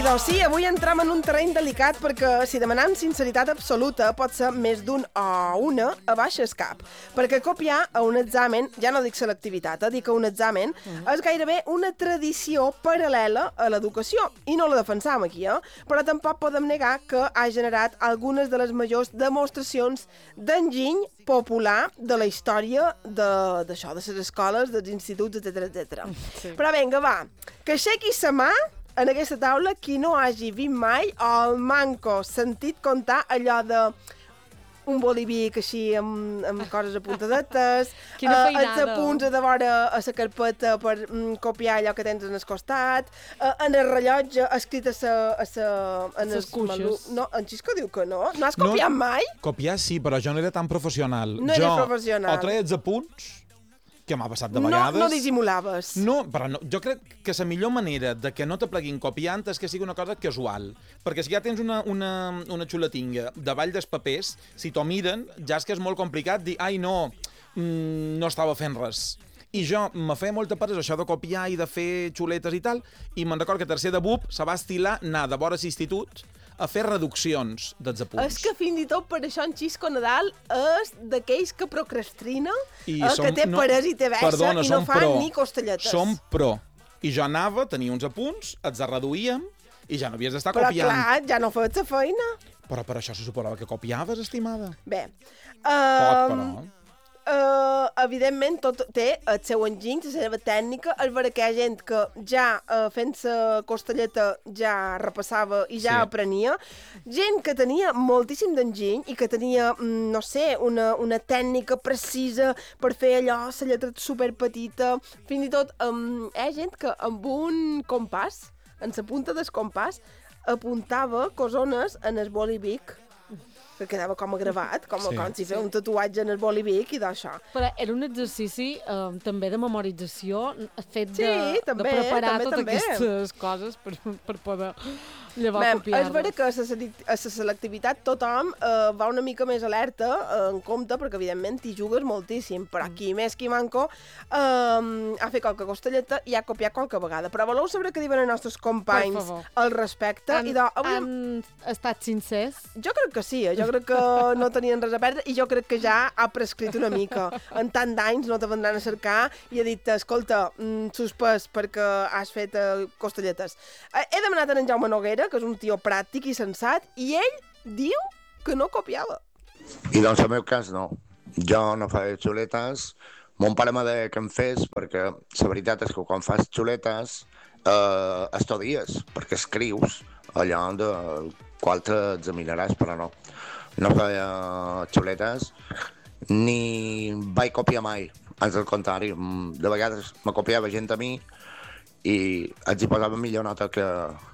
doncs sí, avui entrem en un terreny delicat perquè si demanem sinceritat absoluta pot ser més d'un o una a baixes cap. Perquè copiar a un examen, ja no dic selectivitat, dic a un examen, és gairebé una tradició paral·lela a l'educació. I no la defensam aquí, però tampoc podem negar que ha generat algunes de les majors demostracions d'enginy popular de la història d'això, de les escoles, dels instituts, etc. Sí. Però vinga, va, que aixequi sa mà en aquesta taula qui no hagi vist mai el manco sentit contar allò de un bolivic així amb coses apuntadetes, els apunts a de vora a la carpeta per copiar allò que tens en el costat, en el rellotge escrit en les cuixes. No, en Xisco diu que no. No has copiat mai? Copiar sí, però jo no era tan professional. No eres professional. O treia els apunts, que m'ha passat de vegades. No dissimulaves. No, però no. Jo crec que la millor manera de que no te pleguin copiant és que sigui una cosa casual. Perquè si ja tens una xuletinga davall dels papers, si t'ho miren, ja és que és molt complicat dir, ai, no estava fent res. I jo me feia molta per això de copiar i de fer xuletes i tal, i me'n recordo que tercer de BUP se va estilar anar de vora l'institut a fer reduccions dels apunts. És que fins i tot per això en Xisco Nadal és d'aquells que procrastina, que té parers i té vexa i no fa ni costelletes. Som pro. I jo anava, tenia uns apunts, els reduïem i ja no havies d'estar copiant. Però clar, ja no feies la feina. Però per això se suposava que copiaves, estimada. Bé. però... Evidentment, tot té el seu enginy, la seva tècnica. És vera que hi ha gent que ja fent la costelleta ja repassava i ja aprenia. Gent que tenia moltíssim d'enginy i que tenia, no sé, una tècnica precisa per fer allò, la lletra superpetita. Fins i tot hi ha gent que amb un compàs, en la punta del compàs, apuntava cosones en el bolivic, que quedava com a gravat, com si feia un tatuatge en el bolivic i d'això. Però era un exercici també de memorització, fet de preparar totes aquestes coses per poder llavors copiar-les. És vera que a la selectivitat tothom va una mica més alerta en compte, perquè evidentment t'hi jugues moltíssim, però qui més qui manco ha fet qualque costelleta i ha copiat qualque vegada. Però voleu saber què diuen els nostres companys al respecte? Han estat sincers? Jo crec que sí, jo crec que no tenien res a perdre i jo crec que ja ha prescrit una mica. En tant d'anys no te vendran a cercar i ha dit, escolta, suspès perquè has fet costelletes. He demanat a en Jaume Noguera, que és un tio pràctic i sensat, i ell diu que no copiava. I doncs, en el meu cas, no. Jo no faig xuletes. Mon pare m'ha dit que em fes, perquè la veritat és que quan fas xuletes estudies, perquè escrius allò de qual t'examinaràs, però no. No feia xuletes, ni vaig copiar mai. Ans al contrari, de vegades me copiava gent a mi i els hi posava millor nota que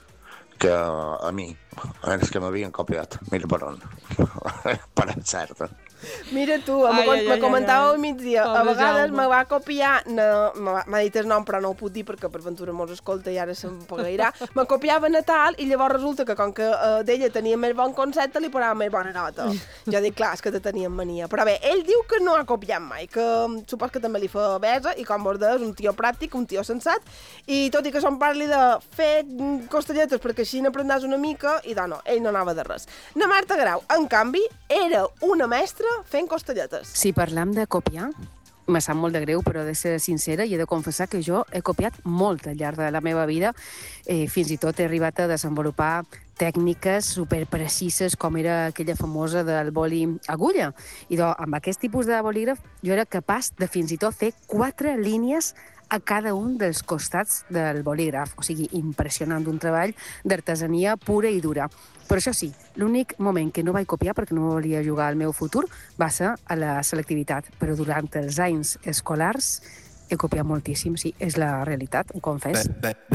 a mi, és que m'havien copiat. Mira per on. Per encerta. Mira tu, me comentava al migdia, a vegades me va copiar, m'ha dit el nom però no ho puc dir perquè per ventura mos escolta i ara se'm pagairà, me copiava Natal i llavors resulta que com que d'ella tenia més bon concepte li posava més bona nota. Jo dic, clar, és que te tenien mania. Però bé, ell diu que no ha copiat mai, que supos que també li fa besa i com vos és un tio pràctic, un tio sensat, i tot i que se'n parli de fer costelletes perquè així n'aprendàs una mica, i no, ell no anava de res. Na Marta Grau, en canvi, era una mestra fent costelletes. Si parlam de copiar, me sap molt de greu, però he de ser sincera i he de confessar que jo he copiat molt al llarg de la meva vida. Fins i tot he arribat a desenvolupar tècniques superprecises, com era aquella famosa del boli agulla. I amb aquest tipus de bolígraf jo era capaç de fins i tot fer 4 línies a cada un dels costats del bolígraf. O sigui, impressionant, un treball d'artesania pura i dura. Però això sí, l'únic moment que no vaig copiar perquè no volia jugar al meu futur va ser a la selectivitat. Però durant els anys escolars he copiat moltíssim, sí, és la realitat, ho confés.